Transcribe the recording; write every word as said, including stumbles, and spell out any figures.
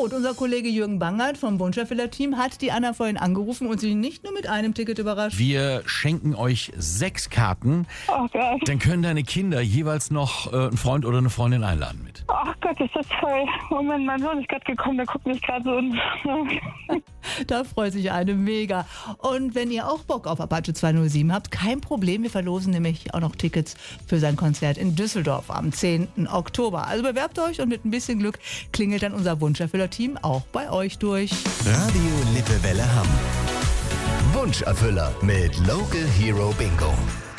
und unser Kollege Jürgen Bangert vom Wunscherfüller-Team hat die Anna vorhin angerufen und sie nicht nur mit einem Ticket überrascht. Wir schenken euch sechs Karten. Oh Gott. Dann können deine Kinder jeweils noch äh, einen Freund oder eine Freundin einladen mit. Ach Gott, ist das toll. Moment, mein Sohn ist gerade gekommen, der guckt mich gerade so und... Da freut sich eine mega. Und wenn ihr auch Bock auf Apache zweihundertsieben habt, kein Problem. Wir verlosen nämlich auch noch Tickets für sein Konzert in Düsseldorf am zehnten Oktober. Also bewerbt euch und mit ein bisschen Glück klingelt dann unser Wunscherfüller-Team auch bei euch durch. Radio Lippewelle Hamm. Wunscherfüller mit Local Hero Bingo.